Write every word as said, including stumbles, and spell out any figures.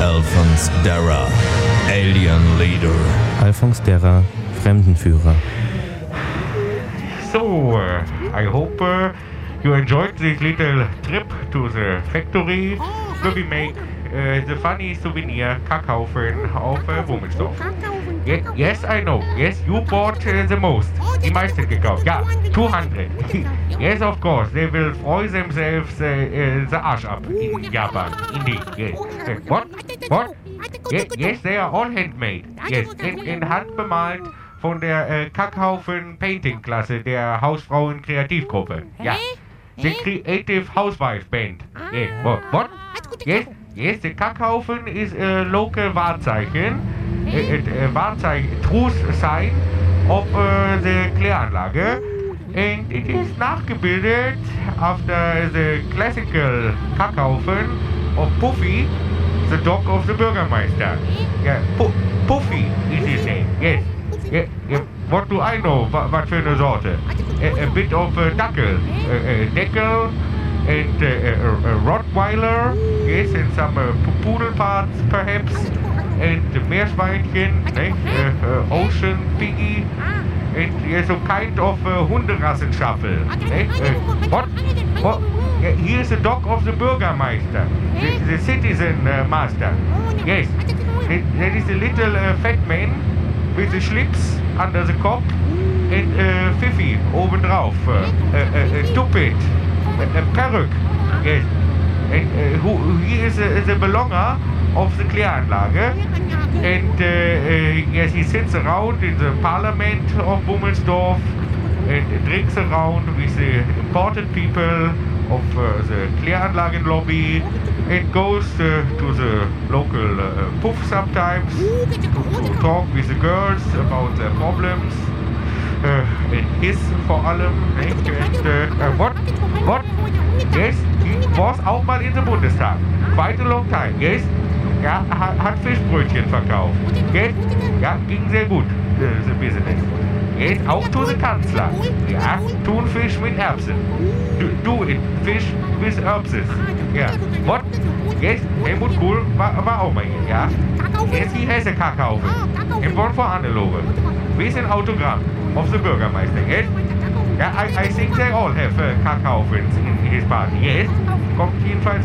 Alphonse Darra, Alien Leader. Alphonse Darra, Fremdenführer. So, uh, I hope uh, you enjoyed this little trip to the factory where we make uh, the funny souvenir Kackhaufen of uh, Wummelsdorf. Ye- yes, I know. Yes, you bought uh, the most. Die meisten gekauft. Ja, two hundred. Yes, of course. They will freuen themselves uh, uh, the Arsch ab in Japan. Indeed. Yes. Uh, what? What? Ye- yes, they are all handmade. Yes, in, in handbemalt von der äh, Kackhaufen Painting Klasse der Hausfrauen Kreativgruppe. Ja. The Creative Housewife Band. Yes. What? What? Yes, yes, the Kackhaufen is a local Wahrzeichen. Äh, äh, Wahrzeichen, Truth Sign of uh, the Kläranlage. And it is nachgebildet after the classical Kackhaufen of Puffy, the dog of the Bürgermeister. Yeah, Pu- Puffy is his name. Yes. Yeah, yeah. What do I know? What, what für eine Sorte? A, a bit of a Dackel. A, a Deckel and a, a, a Rottweiler. Yes, and some uh, Pudel parts perhaps. And Meerschweinchen. Eh? Uh, uh, Ocean Piggy. And yeah, so kind of uh, Hunderassenstaffel. Eh? Uh, what? What? Yeah, he is the dog of the Bürgermeister. The, the citizen uh, master. Yes. That, that is a little uh, fat man with the Schlips under the Kopf and uh, Fifi obendrauf. Uh, uh, uh, uh, Tuppet. A, a peruk. Yes. And uh, who, he is uh, the belonger of the Kläranlage. And uh, uh, yes, he sits around in the parliament of Wummelsdorf and drinks around with the important people of uh, the Kläranlagen lobby and goes uh, to the local uh, puff sometimes to, to talk with the girls about their problems. Uh, and his vor allem. Eh? And, uh, uh, what? What? Yes, he was auch mal in the Bundestag. Quite a long time, yes? Ja, hat, hat Fischbrötchen verkauft. Yes? Ja, ging sehr gut, uh, the business. Yes, auch to the Kanzler. Ja, Thunfisch mit Erbsen. Do, do it, Fish with Erbses. Ja, what? Yes, Helmut Kohl war, war auch mal hier, ja? Yes, he has a Kackhaufen. In one for Hannelore. With an autogram of the Bürgermeister, yes? Ja, I, I think they all have uh, Kackhaufens in his party, yes? Kommt jedenfalls